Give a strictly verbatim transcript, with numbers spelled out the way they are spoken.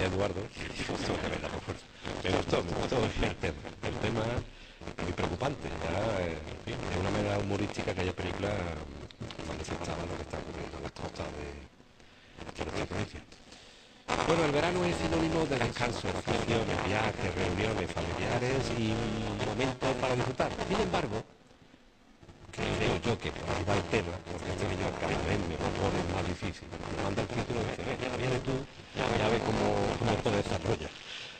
Eduardo y pues, tengo que verla por fuerza. Me gustó, me gustó el tema. El tema muy preocupante. Ya, eh, en fin, de una manera humorística aquella película mm, manifestaba lo que está ocurriendo en las costas de, de nuestra provincia. Bueno, el verano es sinónimo de descanso, vacaciones, viajes, reuniones familiares y momentos para disfrutar. Sin embargo, creo yo que por ahí va el tema, porque este niño cada vez me lo pone más difícil. Me manda el título y dice, "Ve, ya viene tú, ya ve cómo, cómo todo desarrolla.